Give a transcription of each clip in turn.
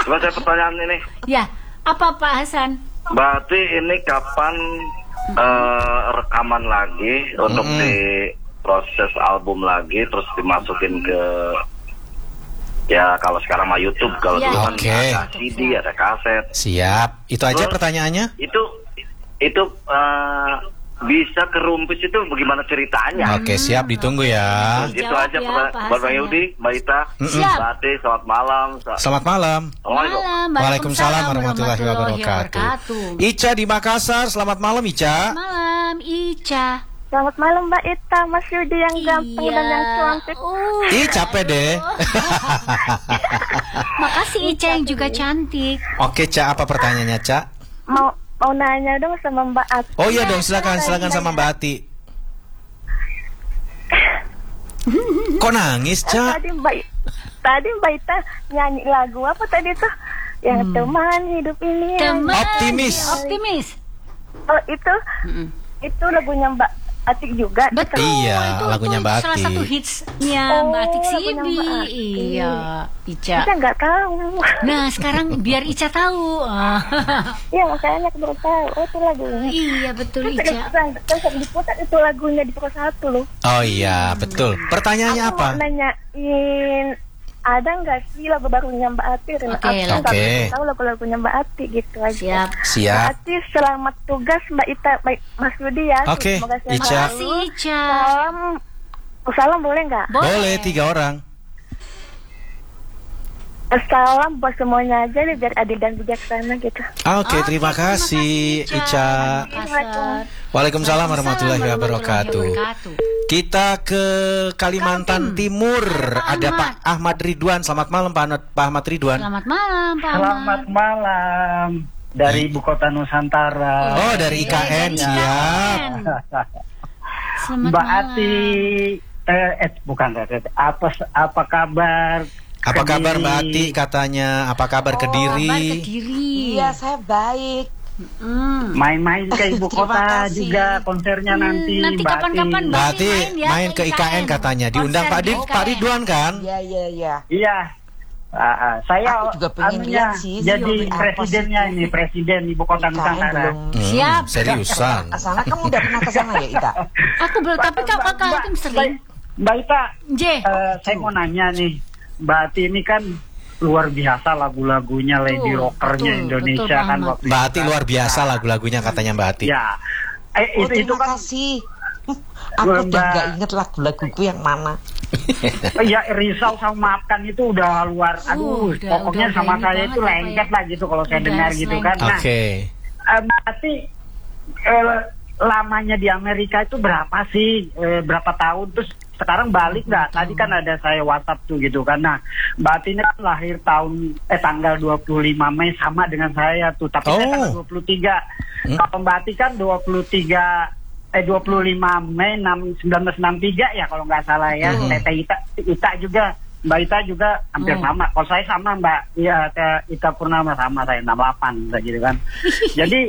Selesai pertanyaan ini. Ya, apa Pak Hasan? Berarti ini kapan rekaman lagi untuk di proses album lagi, terus dimasukin ke ya kalau sekarang mah YouTube, kalau dulu kan ada CD, ada kaset. Siap. Itu aja Terus, pertanyaannya? Itu bisa ke Rumpis itu bagaimana ceritanya? Oke, siap, ditunggu ya. Itu aja buat Bang Yudi, Mbak Ita, Mbak Ati, selamat malam. Selamat malam. Waalaikumsalam warahmatullahi wabarakatuh. Ica di Makassar, selamat malam Ica. Selamat malam Ica. Selamat malam Mbak Ita, Mas Yudi yang ganteng dan yang cantik. Ih, capek deh. Makasih Ica yang juga cantik. Oke, Ca, apa pertanyaannya, Ca? Mau nanya dong sama Mbak Ati. Oh iya dong, silakan sama Mbak Ati. Kok nangis, Ca? Tadi Mbak Ita nyanyi lagu apa tadi tuh? Yang teman hidup ini. Optimis. Oh itu lagunya Mbak Atik juga. Betul. Iya, lagunya Mbak Atik. Salah satu hitsnya Mbak Atik Sibi. Iya, Ica. Ica nggak tahu. Nah, sekarang biar Ica tahu. Iya, makanya aku baru tahu. Oh, itu lagunya. Iya, betul Ica. Terus diputar itu lagunya di Pro 1 loh. Oh iya, betul. Pertanyaannya aku apa? Mau nanyain, ada nggak sih lagu barunya Mbak Ati? Oke. Tahu lagu-lagunya Mbak Ati gitu aja. Siap. Mbak Ati, selamat tugas Mbak Ita, baik Mas Yudi ya. Oke, Ica. Ica. Salam boleh nggak? Boleh, 3 orang. Salam buat semuanya aja deh, biar adil dan bijaksana gitu. Oke, terima kasih Ica. Waalaikumsalam warahmatullahi wabarakatuh. Kita ke Kalimantan Timur. Ada Pak Ahmad Ridwan. Selamat malam Pak Ahmad Ridwan. Selamat malam Pak Ahmad. Selamat malam dari Ibu Kota Nusantara. Oh, dari IKN, siap. Mbak Ati, bukan apa kabar? Apa kabar Mbak Ati katanya? Apa kabar Kediri? Iya, saya baik. Main-main ke Ibu Kota juga konsernya nanti Mbak kapan-kapan Mbak Ati main ke IKN katanya. Diundang Pak Ridwan kan? Iya. Saya aku juga pengen lihat sih. Jadi presidennya ini, presiden Ibu Kota Nusantara. Siap. Seriusan. Asana kamu udah pernah ke sana ya, Ita? Aku belum, tapi kakak itu sering. Mbak Ita, saya mau nanya nih. Mbak Ati ini kan luar biasa lagu-lagunya, lady rockernya Indonesia kan waktu Mbak Ati luar biasa lagu-lagunya katanya Mbak Ati. Ya, itu kan. Kasih. Aku udah nggak inget lagu-laguku yang mana. Ya Risau sama Maafkan itu udah luar. Aduh, pokoknya sama saya itu lengket lah gitu kalau saya dengar gitu kan. Oke. Mbak Ati lamanya di Amerika itu berapa sih? Berapa tahun? Terus sekarang balik nggak? Tadi kan ada saya WhatsApp tuh gitu kan. Nah, Mbak Ati ini kan lahir tanggal 25 Mei sama dengan saya tuh. Tapi saya tanggal 23. Kalau Mbak Ati kan 25 Mei 1963 ya kalau nggak salah ya. Tete Ita juga, Mbak Ita juga hampir sama. Kalau saya sama Mbak Ita Purnama sama saya 68 gitu kan. Jadi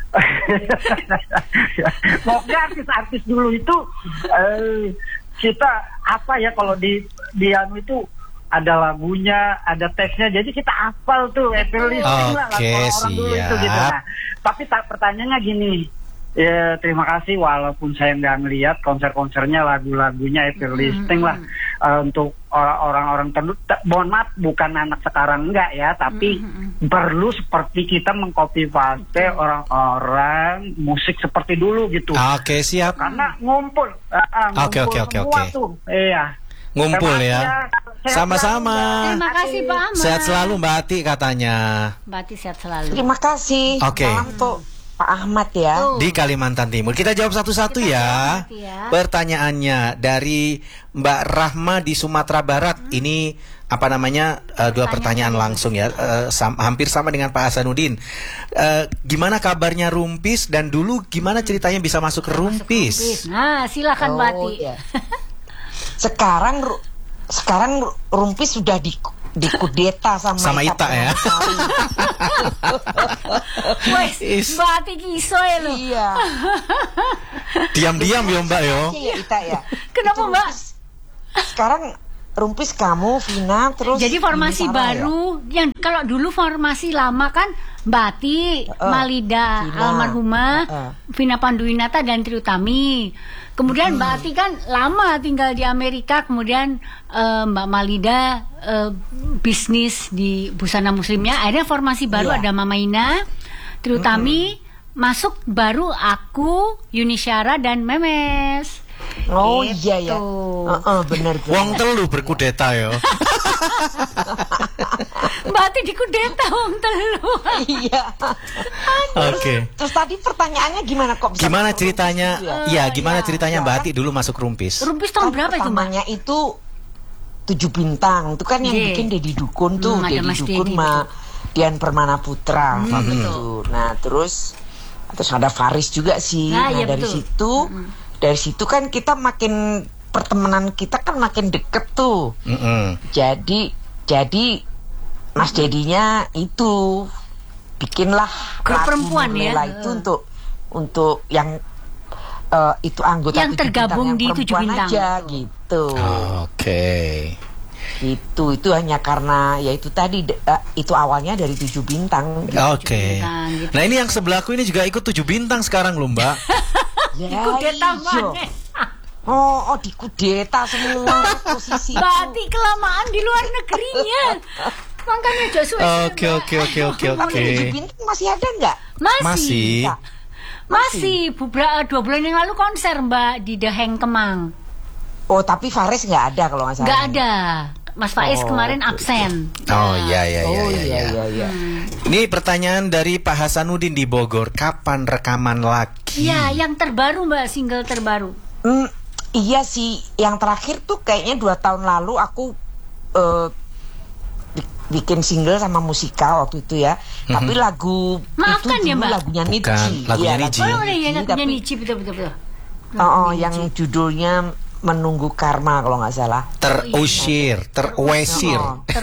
pokoknya artis-artis dulu itu kita apa ya kalau di anu itu ada lagunya, ada teksnya, jadi kita hafal tuh playlist lah orang dulu itu gitu. Nah, tapi pertanyaannya gini, ya terima kasih walaupun saya nggak ngeliat konser-konsernya, lagunya listing lah untuk orang-orang tertentu. Mohon maaf, bukan anak sekarang enggak ya, tapi perlu seperti kita mengcopy paste orang-orang musik seperti dulu gitu. Oke, siap. Karena ngumpul. Oke. Iya. Ngumpul ya. Sama-sama. Terima kasih Pak Ahmad. Sehat selalu Mbak Ati katanya. Mbak Ati sehat selalu. Terima kasih. Oke. Salam tuh Pak Ahmad ya. Di Kalimantan Timur. Kita jawab satu-satu ya. Pertanyaannya dari Mbak Rahma di Sumatera Barat. Ini apa namanya? Dua pertanyaan langsung ya. Hampir sama dengan Pak Hasanuddin. Gimana kabarnya Rumpis dan dulu gimana ceritanya bisa masuk ke Rumpis? Nah, silakan Mbak Ati. Ya. Sekarang Rumpis sudah dikudeta sama Ita ya. Wes, Mbak Ati kisoy lo. Iya. Diam-diam ya Mbak yo. Iya Ita ya. Kenapa Mbak? Sekarang Rumpis kamu, Vina, terus jadi formasi Sarah, baru yang kalau dulu formasi lama kan Mbak Ati, Malida, Vina. almarhumah, Vina Panduwinata dan Tri Utami. Kemudian Mbak Ati kan lama tinggal di Amerika, kemudian Mbak Malida bisnis di busana muslimnya. Akhirnya formasi baru ada Mama Ina, Tri Utami, masuk baru aku, Yuni Syara dan Memes. Oh Gitu. iya ya. Bener. Wong telu berkudeta ya. Mbak Ati dikudeta wong telu. Iya. Oke. Terus tadi pertanyaannya gimana kok bisa Gimana masuk ceritanya? Rumpis ya? Iya, gimana ceritanya Mbak Ati dulu masuk Rumpis? Rumpis tahun berapa itu Mbak? Pertamanya itu 7 bintang. Itu kan yang bikin Dedi Dukun tuh, ada Dedi Mas Dukun Dedi, sama Dian Permana Putra waktu itu. Nah, terus ada Faris juga sih. Nah, Nah, iya, dari betul. situ kan kita makin pertemanan kita kan makin deket tuh. Jadi Mas Dedinya itu bikinlah grup lagu perempuan ya. Nurlela itu untuk yang itu anggota yang 7 tergabung bintang, di yang 7 perempuan bintang aja gitu. Oke. Itu hanya karena ya itu tadi itu awalnya dari 7 bintang. Oke. Gitu. Nah, ini yang sebelahku ini juga ikut 7 bintang sekarang loh, Mbak. Ya, Kudeta iya. maneh. Oh, dikudeta semua posisi. Berarti kelamaan di luar negerinya. Makanya Joshua. Oke. Tapi 7 bintang masih ada nggak? Masih. 2 bulan yang lalu konser Mbak di The Hang Kemang. Oh, tapi Faris nggak ada kalau nggak salah. Nggak ada. Mas Faiz kemarin absen. Oh iya. Iya. Ini pertanyaan dari Pak Hasanuddin di Bogor. Kapan rekaman lagi? Iya, yang terbaru Mbak, single terbaru. Iya sih, yang terakhir tuh kayaknya 2 tahun lalu aku bikin single sama musikal waktu itu ya. Tapi lagu Maafkan itu ya, dulu Mbak. lagunya Bukan, Niji. lagunya Iya, Niji. Oh, iya, lagunya tapi Niji betul. yang judulnya Menunggu Karma kalau nggak salah. Terusir. Terusir.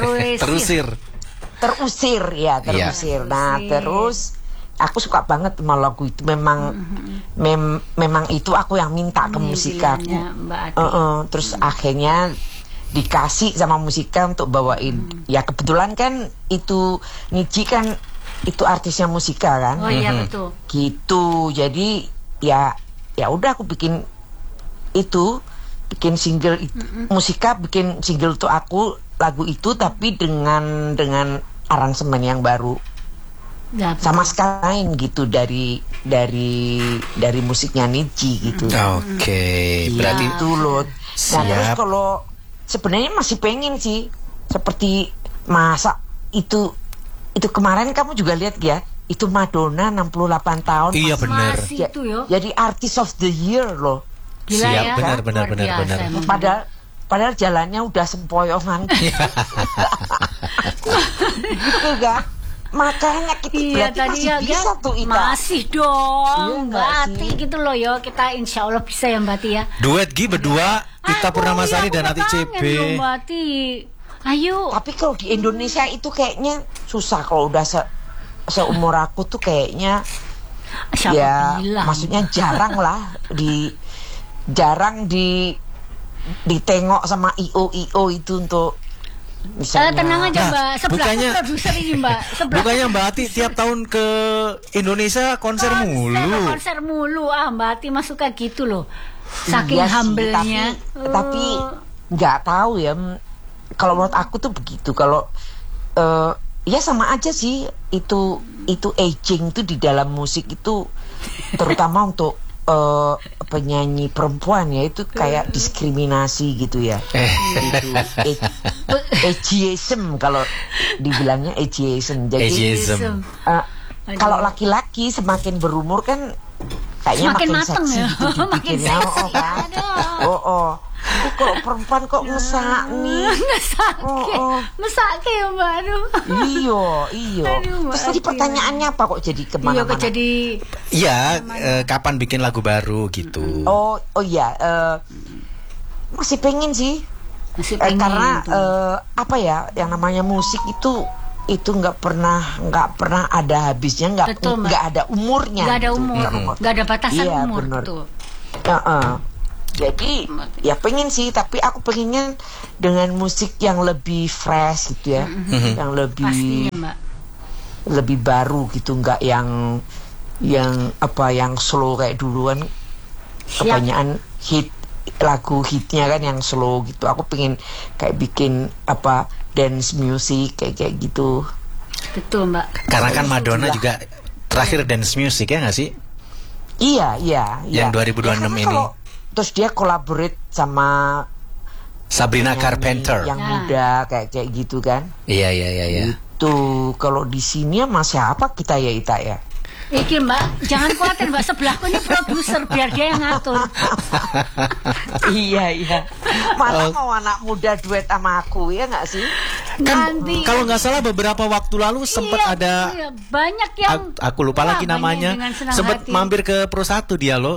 Terusir. Nah, terus aku suka banget sama lagu itu. Memang itu aku yang minta ke Musika. Mbak Ati. Terus akhirnya dikasih sama Musika untuk bawain. Ya kebetulan kan itu Niji kan itu artisnya Musika kan. Oh iya betul. Gitu. Jadi ya udah aku bikin single Musika bikin single untuk aku lagu itu tapi dengan aransemen yang baru. Ya, Sama sekali lain gitu dari musiknya Niji gitu. Oke. Berarti itu loh. Nah, terus Siap. kalau sebenarnya masih pengen sih seperti masa itu kemarin kamu juga lihat ya, itu Madonna 68 tahun. Iya benar. Masih itu yo. Jadi Artist of the Year loh. Gila Siap, ya. benar. Luar biasa emang. Padahal jalannya udah sempoyongan. Gitu kan? Makanya kita berarti masih bisa tuh Ita. Masih dong Iya, Mbak nggak Ati sih? gitu loh yo. Kita insya Allah bisa ya Mbak Ati ya. Duet berdua Ita Purnamasari dan Ati CB. Mbak Ati. Ayo. Tapi kalau di Indonesia itu kayaknya susah kalau udah seumur aku tuh kayaknya Siapa ya bilang? maksudnya jarang ditengok sama IO itu untuk misalnya. Tenang aja Mbak. Sebelah bukannya- produser ini Mbak. Bukannya Mbak Ati tiap tahun ke Indonesia konser mulu. Konser mulu Mbak Ati masuk kayak gitu loh. Saking Iya sih, humble-nya. tapi nggak tahu ya. Kalau menurut aku tuh begitu. Kalau ya sama aja sih itu aging tuh di dalam musik itu terutama untuk penyanyi perempuan ya itu kayak diskriminasi gitu ya. Gitu. Ageism kalau dibilangnya ageism. Jadi Ageism. kalau laki-laki semakin berumur kan kayaknya Semakin makin mateng seksi ya. gitu dipikirnya. Kan? Kok perempuan kok ngesak nih. Mesake ya Mbak. Aduh. Iya. Aduh, Mbak Terus tadi Ati. pertanyaannya apa kok jadi Iya kemana-mana? kok jadi Iya, kapan bikin lagu baru gitu. Oh iya, masih pengen sih. masih pengen Karena tuh. apa ya, yang namanya musik itu nggak pernah ada habisnya, Betul, Mbak. nggak ada umurnya. Nggak ada gitu. umur, nggak ada batasan Iya, umur bener. tuh. Jadi ya pengen sih, tapi aku pengennya dengan musik yang lebih fresh gitu ya, yang lebih pastinya, Mbak. lebih baru gitu, nggak yang yang slow kayak duluan. Kebanyakan lagu hitnya kan yang slow gitu. Aku pengen kayak bikin dance music kayak gitu. Betul, Mbak. Karena kan Madonna juga terakhir dance music ya nggak sih? Iya. Yang 2026 ini. Terus dia collaborate sama Sabrina Carpenter yang muda kayak gitu kan. Iya. Itu kalau di sini sama siapa kita ya Ita ya? Iki Mbak, jangan khawatir Mbak, sebelahku ini produser, biar dia yang ngatur. Iya. Mana mau anak muda duet sama aku ya nggak sih? Kan Nanti. kalau nggak salah beberapa waktu lalu sempat ada banyak yang aku lupa lagi namanya, sempat mampir ke Pro 1 dia loh,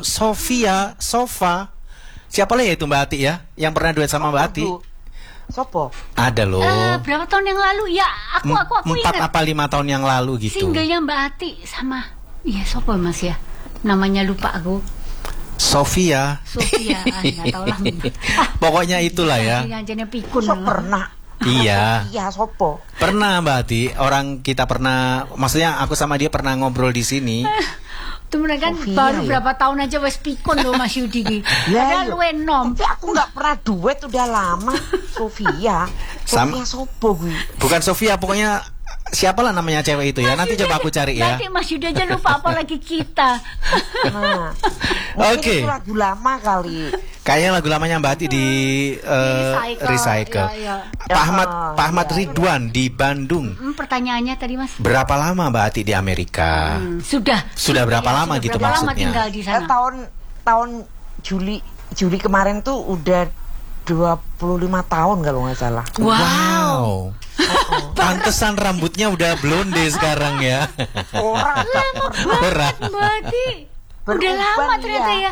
Sofa. Siapa lah ya itu Mbak Ati ya, yang pernah duet sama Mbak Ati? Sopo? Ada loh. Berapa tahun yang lalu ya? Aku 4 ingat. apa 5 tahun yang lalu gitu. Singlenya Mbak Ati sama sopo Mas ya? Namanya lupa aku. Sofia, nggak tahu lah. Pokoknya itulah ya. Yang pikun. So pernah. Iya. Iya, sopo. Pernah Mbak Ati, kita pernah, maksudnya aku sama dia pernah ngobrol di sini. Itu mereka kan baru berapa tahun aja wes pikun loh Mas Yudi. Ya, lu enom. Tapi aku nggak pernah duet udah lama. Sofia sopo gue. Bukan Sofia, pokoknya siapalah namanya cewek itu ya. Nanti coba aku cari ya. Nanti Mas Yudi aja lupa, apalagi kita. Nah, Oke. Itu lagu lama kali. Kayaknya lagu lamanya Mbak Ati di recycle. Ya. Pak Ahmad Ridwan di Bandung. Pertanyaannya tadi Mas. Berapa lama Mbak Ati di Amerika? Sudah berapa lama gitu berapa maksudnya? Lama tinggal di sana? Tahun Juli kemarin tuh udah 25 tahun kalau nggak salah. Wow. Pantesan rambutnya udah blonde sekarang ya. Orang banget berarti. Udah lama ternyata ya.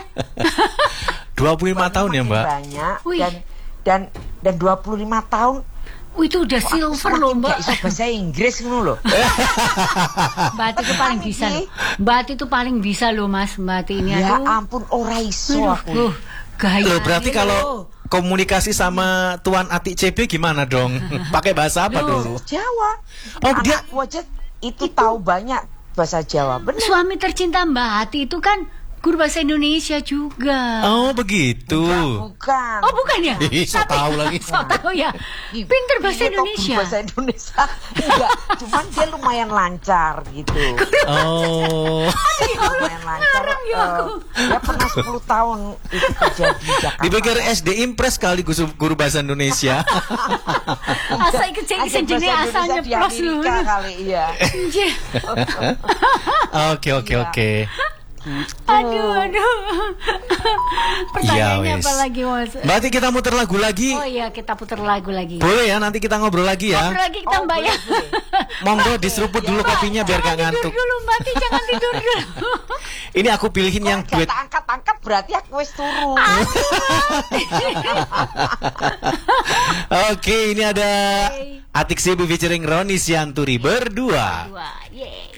25 tahun ya Mbak. Banyak dan 25 tahun. Itu udah silver loh Mbak. Iso bahasa Inggris ngono loh. Mbak Ati itu paling bisa. Mbak Ati itu paling bisa loh Mas. Mbak Ati ini ya ampun ora iso aku. Gaya. Berarti kalau komunikasi sama Tuan Ati CB gimana dong? Pakai bahasa apa dulu? Jawa. Oh, dia wajah itu tahu banyak bahasa Jawa. Benar. Suami tercinta Mbak Ati itu kan guru bahasa Indonesia juga. Oh begitu. Bukan. Oh bukan ya? So tahu lagi. So tahu ya. Pinter bahasa Indonesia. Bahasa Indonesia. Enggak, cuman dia lumayan lancar gitu. Oh. Lumayan lancar. Dia pernah 10 tahun itu kerja di Jakarta. Dipikir SD Impres kali guru bahasa Indonesia. Asal kecil dunia asalnya pros lu. Kali iya. Oke. Aduh. Pertanyaannya apa lagi Mas? Berarti kita muter lagu lagi. Oh iya, kita putar lagu lagi. Boleh ya, nanti kita ngobrol lagi ya. Ngobrol lagi kita Mbak ya. Monggo diseruput dulu kopinya biar gak ngantuk. Tidur dulu Mbak, jangan tidur dulu. Ini aku pilihin yang duet. Angkat berarti aku wis turu. Oke, ini ada Atik Sibu featuring Roni Sianturi berdua. Yeay.